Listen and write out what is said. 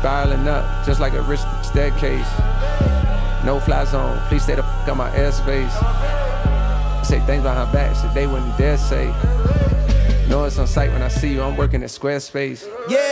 spiraling up, just like a rich staircase. No fly zone, please stay the f out my airspace. Say things behind back, shit they wouldn't dare say. Know it's on sight when I see you, I'm working at Squarespace. Yeah.